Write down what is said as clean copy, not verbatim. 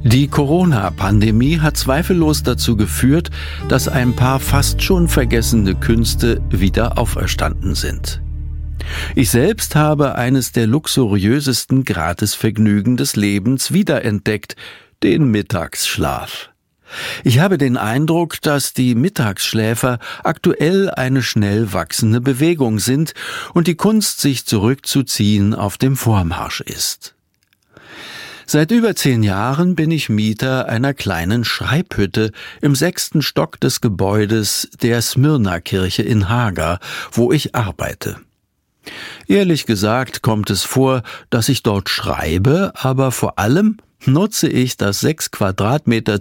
Die Corona-Pandemie hat zweifellos dazu geführt, dass ein paar fast schon vergessene Künste wieder auferstanden sind. Ich selbst habe eines der luxuriösesten Gratisvergnügen des Lebens wiederentdeckt, den Mittagsschlaf. Ich habe den Eindruck, dass die Mittagsschläfer aktuell eine schnell wachsende Bewegung sind und die Kunst, sich zurückzuziehen, auf dem Vormarsch ist. Seit über 10 Jahren bin ich Mieter einer kleinen Schreibhütte im 6. Stock des Gebäudes der Smyrna-Kirche in Haga, wo ich arbeite. Ehrlich gesagt kommt es vor, dass ich dort schreibe, aber vor allem nutze ich das 6 Quadratmeter